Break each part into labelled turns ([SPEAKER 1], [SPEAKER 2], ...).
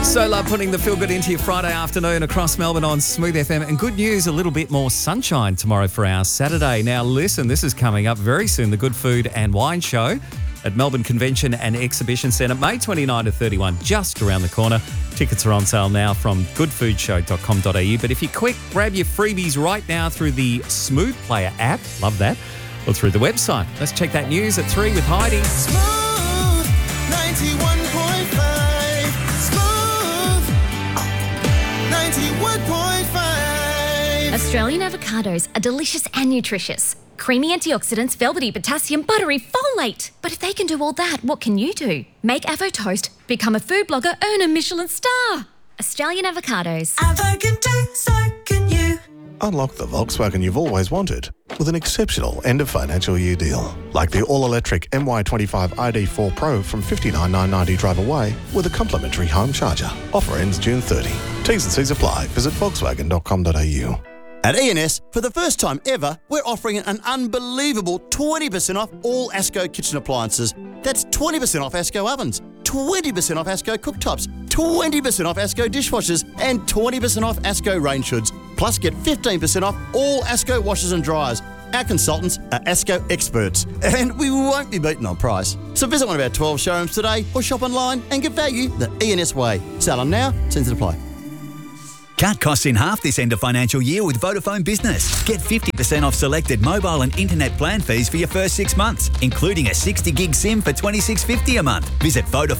[SPEAKER 1] So love putting the feel good into your Friday afternoon across Melbourne on Smooth FM. And good news, a little bit more sunshine tomorrow for our Saturday. Now listen, this is coming up very soon, the Good Food and Wine Show at Melbourne Convention and Exhibition Centre, May 29 to 31, just around the corner. Tickets are on sale now from goodfoodshow.com.au. But if you're quick, grab your freebies right now through the Smooth Player app, love that, or through the website. Let's check that news at 3 with Heidi.
[SPEAKER 2] Smooth 91.5. Smooth 91.5.
[SPEAKER 3] Australian avocados are delicious and nutritious. Creamy antioxidants, velvety potassium, buttery folate. But if they can do all that, what can you do? Make Avo Toast, become a food blogger, earn a Michelin star. Australian avocados.
[SPEAKER 4] Avo can do, so can you.
[SPEAKER 5] Unlock the Volkswagen you've always wanted with an exceptional end of financial year deal. Like the all-electric MY25 ID4 Pro from $59,990 drive away with a complimentary home charger. Offer ends June 30. T's and C's apply. Visit volkswagen.com.au.
[SPEAKER 6] At E&S, for the first time ever, we're offering an unbelievable 20% off all ASCO kitchen appliances. That's 20% off ASCO ovens, 20% off ASCO cooktops, 20% off ASCO dishwashers, and 20% off ASCO range hoods. Plus, get 15% off all ASCO washers and dryers. Our consultants are ASCO experts, and we won't be beaten on price. So visit one of our 12 showrooms today or shop online and get value the E&S way. Sell them now, terms and apply.
[SPEAKER 7] Cut costs in half this end of financial year with Vodafone Business. Get 50% off selected mobile and internet plan fees for your first 6 months, including a 60 gig SIM for $26.50 a month. Visit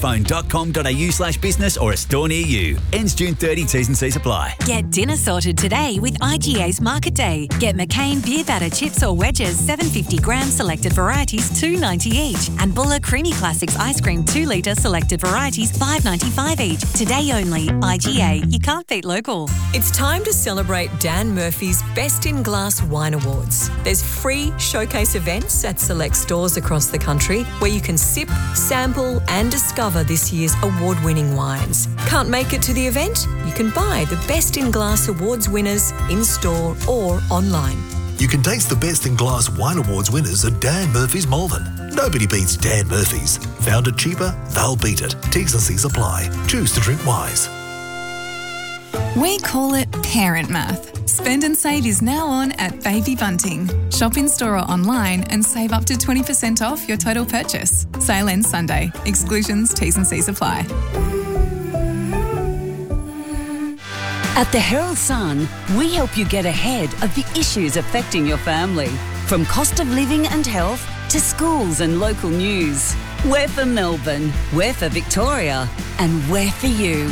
[SPEAKER 7] vodafone.com.au/business or a store near you. Ends June 30, T's and C's apply.
[SPEAKER 4] Get dinner sorted today with IGA's Market Day. Get McCain beer batter chips or wedges, 750 grams selected varieties, $2.90 each. And Buller Creamy Classics ice cream, 2 litre selected varieties, $5.95 each. Today only. IGA. You can't beat local.
[SPEAKER 8] It's time to celebrate Dan Murphy's Best in Glass Wine Awards. There's free showcase events at select stores across the country where you can sip, sample and discover this year's award-winning wines. Can't make it to the event? You can buy the Best in Glass Awards winners in-store or online.
[SPEAKER 9] You can taste the Best in Glass Wine Awards winners at Dan Murphy's Malvern. Nobody beats Dan Murphy's. Found it cheaper? They'll beat it. T's and C's apply. Choose to drink wise.
[SPEAKER 10] We call it parent math. Spend and Save is now on at Baby Bunting. Shop in store or online and save up to 20% off your total purchase. Sale ends Sunday. Exclusions, T's and C's apply.
[SPEAKER 11] At the Herald Sun, we help you get ahead of the issues affecting your family. From cost of living and health to schools and local news. We're for Melbourne, we're for Victoria, and we're for you.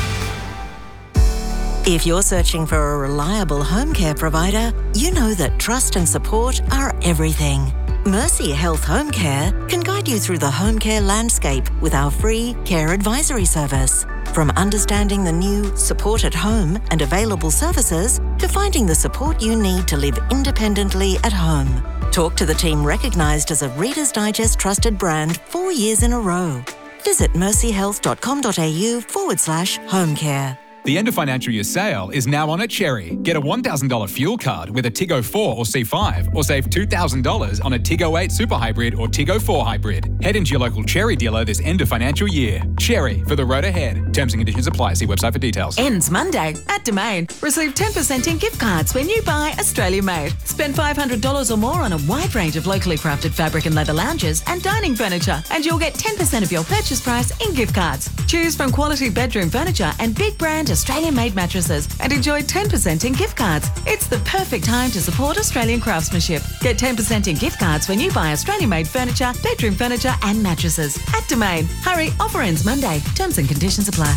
[SPEAKER 12] If you're searching for a reliable home care provider, you know that trust and support are everything. Mercy Health Home Care can guide you through the home care landscape with our free care advisory service. From understanding the new support at home and available services to finding the support you need to live independently at home. Talk to the team recognised as a Reader's Digest trusted brand 4 years in a row. Visit mercyhealth.com.au/home care.
[SPEAKER 13] The end of financial year sale is now on at Cherry. Get a $1,000 fuel card with a Tiggo 4 or C5 or save $2,000 on a Tiggo 8 Super Hybrid or Tiggo 4 Hybrid. Head into your local Cherry dealer this end of financial year. Cherry, for the road ahead. Terms and conditions apply. See website for details.
[SPEAKER 14] Ends Monday at Domain. Receive 10% in gift cards when you buy Australia Made. Spend $500 or more on a wide range of locally crafted fabric and leather lounges and dining furniture, and you'll get 10% of your purchase price in gift cards. Choose from quality bedroom furniture and big brand Australian-made mattresses and enjoy 10% in gift cards. It's the perfect time to support Australian craftsmanship. Get 10% in gift cards when you buy Australian-made furniture, bedroom furniture and mattresses at Domain. Hurry, offer ends Monday. Terms and conditions apply.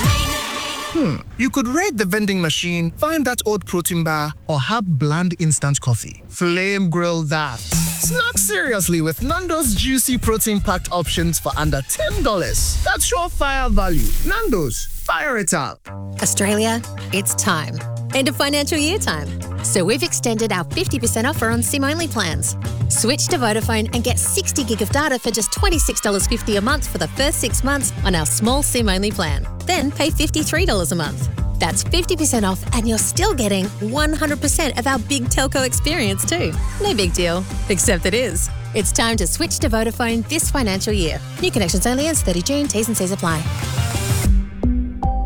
[SPEAKER 15] You could raid the vending machine, find that old protein bar, or have bland instant coffee. Flame grill that. Snack seriously with Nando's juicy protein-packed options for under $10. That's surefire value. Nando's, fire it up.
[SPEAKER 16] Australia, it's time. End of financial year time. So we've extended our 50% offer on SIM-only plans. Switch to Vodafone and get 60 gig of data for just $26.50 a month for the first 6 months on our small SIM-only plan. Then pay $53 a month. That's 50% off and you're still getting 100% of our big telco experience too. No big deal, except it is. It's time to switch to Vodafone this financial year. New connections only ends 30 June, T's and C's apply.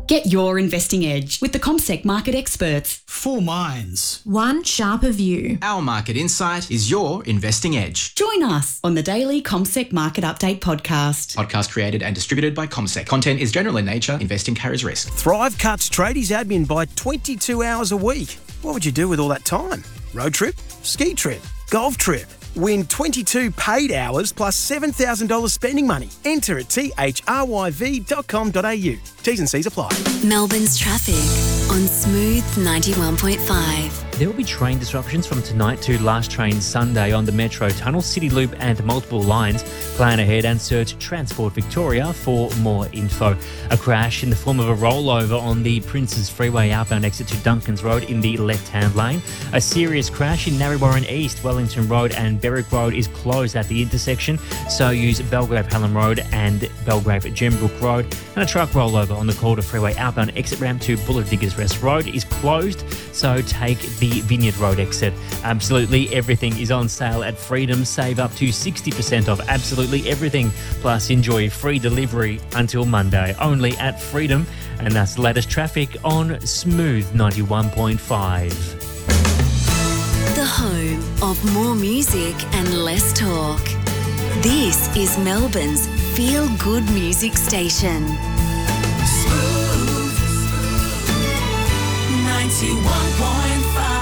[SPEAKER 17] Get your investing edge with the CommSec market experts.
[SPEAKER 18] 4 minds.
[SPEAKER 17] One sharper view.
[SPEAKER 18] Our market insight is your investing edge.
[SPEAKER 17] Join us on the daily CommSec Market Update podcast.
[SPEAKER 18] Podcast created and distributed by CommSec. Content is general in nature. Investing carries risk.
[SPEAKER 19] Thrive cuts tradies admin by 22 hours a week. What would you do with all that time? Road trip? Ski trip? Golf trip? Win 22 paid hours plus $7,000 spending money. Enter at thryv.com.au. T's and C's apply.
[SPEAKER 20] Melbourne's traffic on Smooth 91.5.
[SPEAKER 21] There will be train disruptions from tonight to last train Sunday on the Metro Tunnel, City Loop and multiple lines. Plan ahead and search Transport Victoria for more info. A crash in the form of a rollover on the Princes Freeway outbound exit to Duncan's Road in the left-hand lane. A serious crash in Narrewarren East, Wellington Road and Berwick Road is closed at the intersection, so use Belgrave Hallam Road and Belgrave Gembrook Road. And a truck rollover on the Calder Freeway outbound exit ramp to Buller Diggers Rest Road is closed, so take the Vineyard Road exit. Absolutely everything is on sale at Freedom. Save up to 60% off absolutely everything. Plus enjoy free delivery until Monday only at Freedom. And that's the latest traffic on Smooth 91.5.
[SPEAKER 20] The home of more music and less talk. This is Melbourne's feel-good music station.
[SPEAKER 2] Smooth 91.5.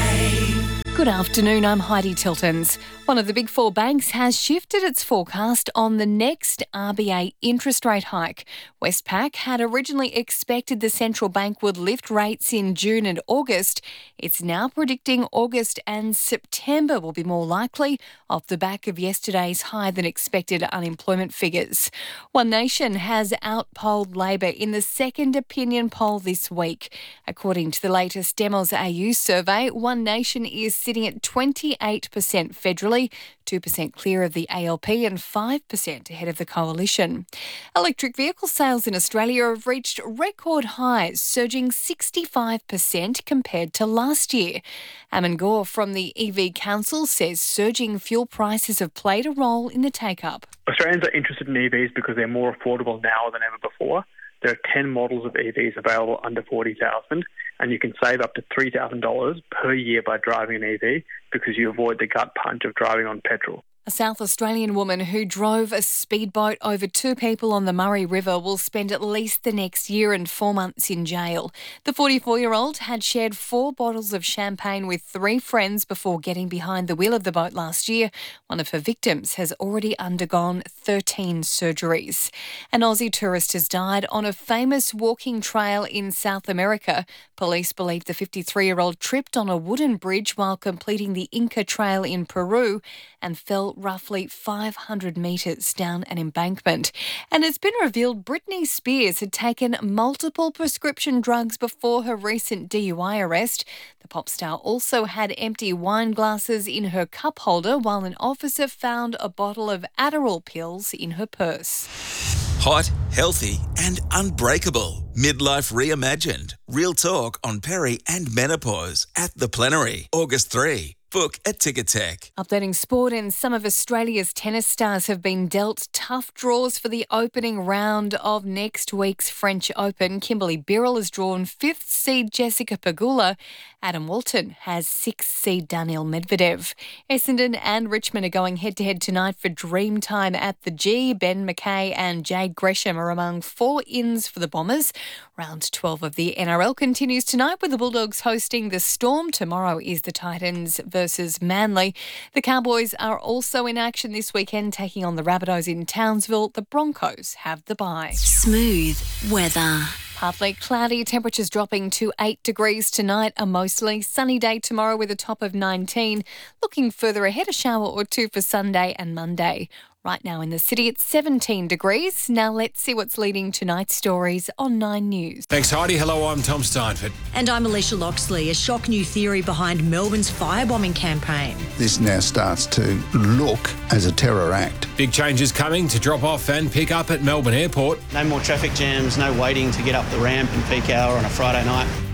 [SPEAKER 22] Good afternoon, I'm Heidi Tiltons. One of the big four banks has shifted its forecast on the next RBA interest rate hike. Westpac had originally expected the central bank would lift rates in June and August. It's now predicting August and September will be more likely off the back of yesterday's higher than expected unemployment figures. One Nation has outpolled Labor in the second opinion poll this week. According to the latest Demos AU survey, One Nation is sitting at 28% federally, 2% clear of the ALP and 5% ahead of the coalition. Electric vehicle sales in Australia have reached record highs, surging 65% compared to last year. Ammon Gore from the EV Council says surging fuel prices have played a role in the take-up.
[SPEAKER 23] Australians are interested in EVs because they're more affordable now than ever before. There are 10 models of EVs available under $40,000, and you can save up to $3,000 per year by driving an EV because you avoid the gut punch of driving on petrol.
[SPEAKER 22] A South Australian woman who drove a speedboat over 2 people on the Murray River will spend at least the next year and 4 months in jail. The 44-year-old had shared 4 bottles of champagne with 3 friends before getting behind the wheel of the boat last year. One of her victims has already undergone 13 surgeries. An Aussie tourist has died on a famous walking trail in South America. Police believe the 53-year-old tripped on a wooden bridge while completing the Inca Trail in Peru and fell roughly 500 metres down an embankment. And it's been revealed Britney Spears had taken multiple prescription drugs before her recent DUI arrest. The pop star also had empty wine glasses in her cup holder while an officer found a bottle of Adderall pills in her purse.
[SPEAKER 24] Hot, healthy and unbreakable. Midlife reimagined. Real talk on peri and menopause at the Plenary, August 3. Book at Ticketek.
[SPEAKER 22] Updating sport, and some of Australia's tennis stars have been dealt tough draws for the opening round of next week's French Open. Kimberly Birrell has drawn 5th seed Jessica Pegula. Adam Walton has 6th seed Daniil Medvedev. Essendon and Richmond are going head-to-head tonight for Dreamtime at the G. Ben McKay and Jade Gresham are among 4 ins for the Bombers. Round 12 of the NRL continues tonight with the Bulldogs hosting the Storm. Tomorrow is the Titans versus Manly. The Cowboys are also in action this weekend, taking on the Rabbitohs in Townsville. The Broncos have the bye.
[SPEAKER 20] Smooth weather.
[SPEAKER 22] Partly cloudy, temperatures dropping to 8 degrees tonight. A mostly sunny day tomorrow with a top of 19. Looking further ahead, a shower or 2 for Sunday and Monday. Right now in the city, it's 17 degrees. Now let's see what's leading tonight's stories on 9 News.
[SPEAKER 25] Thanks, Heidi. Hello, I'm Tom Steinford.
[SPEAKER 26] And I'm Alicia Loxley. A shock new theory behind Melbourne's firebombing campaign.
[SPEAKER 27] This now starts to look as a terror act.
[SPEAKER 25] Big changes coming to drop off and pick up at Melbourne Airport.
[SPEAKER 28] No more traffic jams, no waiting to get up the ramp in peak hour on a Friday night.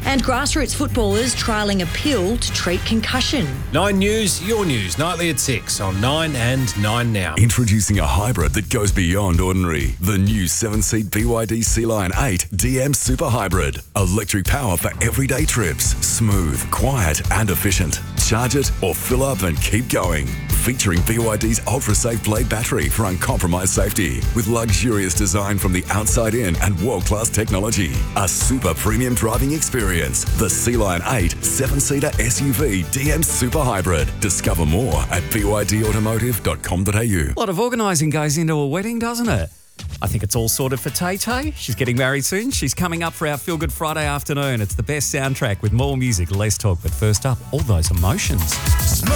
[SPEAKER 26] And grassroots footballers trialling a pill to treat concussion.
[SPEAKER 25] 9 News, your news, nightly at 6 on 9 and 9 Now.
[SPEAKER 1] Introducing a hybrid that goes beyond ordinary. The new 7-seat BYD Sea Lion 8 DM Super Hybrid. Electric power for everyday trips. Smooth, quiet and efficient. Charge it or fill up and keep going. Featuring BYD's ultra-safe Blade battery for uncompromised safety. With luxurious design from the outside in and world-class technology. A super premium driving experience. The Sea Lion 8 7-seater SUV DM Super Hybrid. Discover more at bydautomotive.com.au.
[SPEAKER 3] A lot of organising goes into a wedding, doesn't it? I think it's all sorted for Tay-Tay. She's getting married soon. She's coming up for our Feel Good Friday afternoon. It's the best soundtrack with more music, less talk. But first up, all those emotions.